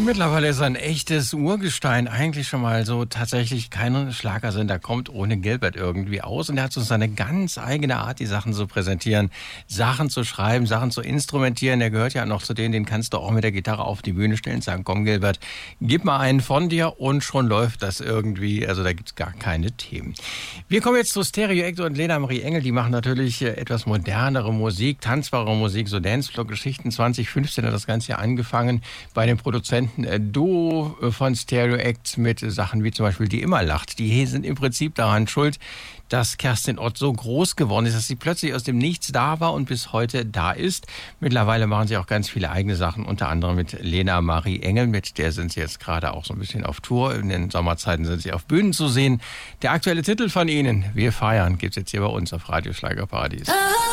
Mittlerweile ist er ein echtes Urgestein, eigentlich schon mal so tatsächlich kein Schlagersender kommt ohne Gilbert irgendwie aus. Und er hat so seine ganz eigene Art, die Sachen zu präsentieren, Sachen zu schreiben, Sachen zu instrumentieren. Er gehört ja noch zu denen, den kannst du auch mit der Gitarre auf die Bühne stellen, sagen, komm Gilbert, gib mal einen von dir und schon läuft das irgendwie. Also da gibt's gar keine Themen. Wir kommen jetzt zu Stereo Act und Lena Marie Engel, die machen natürlich etwas modernere Musik, tanzbare Musik, so Dancefloor-Geschichten. 2015 hat das Ganze ja angefangen bei den Produzenten Duo von Stereo Act mit Sachen wie zum Beispiel Die immer lacht. Die sind im Prinzip daran schuld, dass Kerstin Ott so groß geworden ist, dass sie plötzlich aus dem Nichts da war und bis heute da ist. Mittlerweile machen sie auch ganz viele eigene Sachen, unter anderem mit Lena Marie Engel. Mit der sind sie jetzt gerade auch so ein bisschen auf Tour. In den Sommerzeiten sind sie auf Bühnen zu sehen. Der aktuelle Titel von ihnen, Wir feiern, gibt's jetzt hier bei uns auf Radio Schlagerparadies.